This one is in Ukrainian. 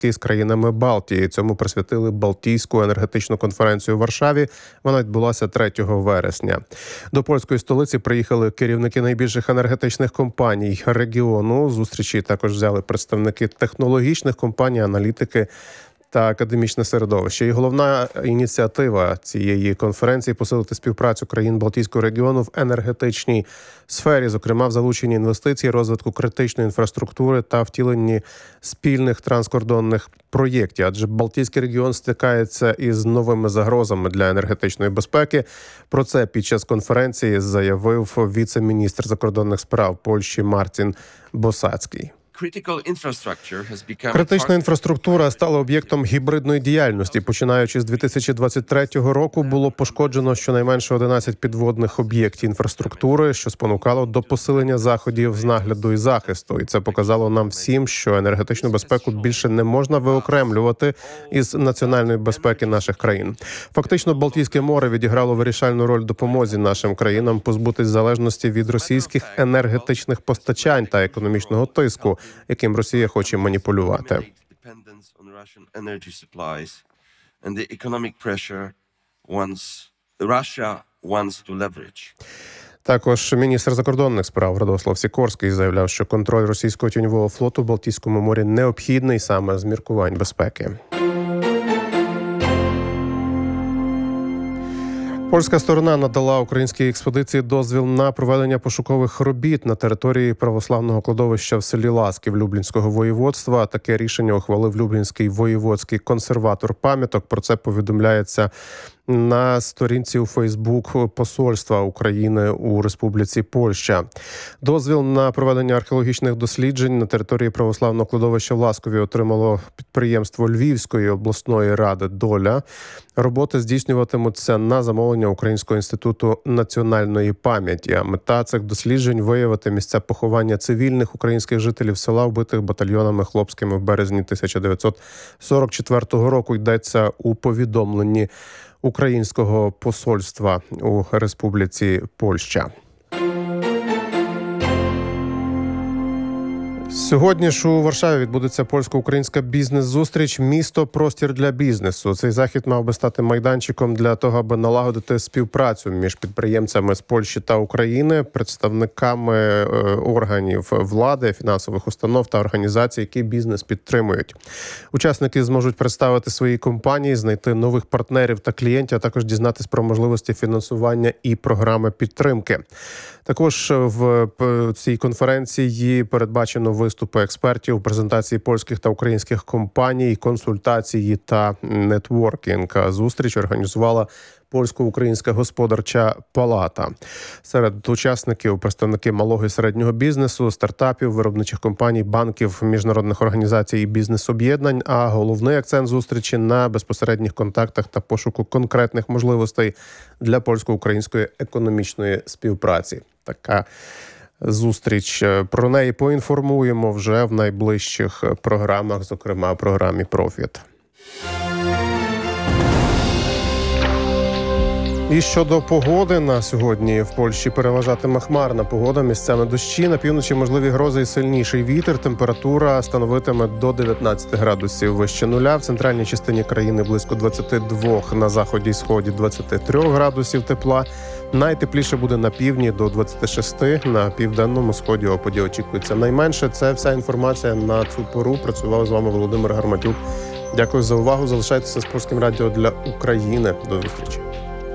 з країнами Балтії. Цьому присвятили Балтійську енергетичну конференцію у Варшаві. Вона відбулася 3 вересня. До польської столиці приїхали керівники найбільших енергетичних компаній регіону. Зустрічі також взяли представники технологічних компаній, аналітики та академічне середовище. І головна ініціатива цієї конференції – посилити співпрацю країн Балтійського регіону в енергетичній сфері, зокрема в залученні інвестицій, розвитку критичної інфраструктури та втіленні спільних транскордонних проєктів. Адже Балтійський регіон стикається із новими загрозами для енергетичної безпеки. Про це під час конференції заявив віце-міністр закордонних справ Польщі Марцін Босацький. Критична інфраструктура стала об'єктом гібридної діяльності. Починаючи з 2023 року було пошкоджено щонайменше 11 підводних об'єктів інфраструктури, що спонукало до посилення заходів з нагляду і захисту. І це показало нам всім, що енергетичну безпеку більше не можна виокремлювати із національної безпеки наших країн. Фактично, Балтійське море відіграло вирішальну роль в допомозі нашим країнам позбутись залежності від російських енергетичних постачань та економічного тиску, яким Росія хоче маніпулювати. Також міністр закордонних справ Радослав Сікорський заявляв, що контроль російського тіньового флоту в Балтійському морі необхідний саме з міркувань безпеки. Польська сторона надала українській експедиції дозвіл на проведення пошукових робіт на території православного кладовища в селі Ласків Люблінського воєводства. Таке рішення ухвалив Люблінський воєводський консерватор пам'яток. Про це повідомляється на сторінці у Фейсбук Посольства України у Республіці Польща. Дозвіл на проведення археологічних досліджень на території православного кладовища в Ласкові отримало підприємство Львівської обласної ради «Доля». Роботи здійснюватимуться на замовлення Українського інституту національної пам'яті. А мета цих досліджень – виявити місця поховання цивільних українських жителів села, вбитих батальйонами хлопськими в березні 1944 року, йдеться у повідомленні Українського посольства у Республіці Польща. Сьогодні ж у Варшаві відбудеться польсько-українська бізнес-зустріч «Місто. Простір для бізнесу». Цей захід мав би стати майданчиком для того, аби налагодити співпрацю між підприємцями з Польщі та України, представниками органів влади, фінансових установ та організацій, які бізнес підтримують. Учасники зможуть представити свої компанії, знайти нових партнерів та клієнтів, а також дізнатись про можливості фінансування і програми підтримки. Також в цій конференції передбачено виступи експертів, презентації польських та українських компаній, консультації та нетворкінг. Зустріч організувала Польсько-Українська господарча палата. Серед учасників представники малого і середнього бізнесу, стартапів, виробничих компаній, банків, міжнародних організацій і бізнес-об'єднань. А головний акцент зустрічі на безпосередніх контактах та пошуку конкретних можливостей для польсько-української економічної співпраці. Така зустріч. Про неї поінформуємо вже в найближчих програмах, зокрема в програмі «Профіт». І щодо погоди, на сьогодні в Польщі переважатиме хмарна погода, місцями дощі, на півночі можливі грози і сильніший вітер. Температура становитиме до 19 градусів вище нуля. В центральній частині країни близько 22, на заході і сході 23 градусів тепла. Найтепліше буде на півдні до 26, на південному сході опадів очікується найменше. Це вся інформація на цю пору. Працював з вами Володимир Гарматюк. Дякую за увагу. Залишайтеся з Польським радіо для України. До зустрічі.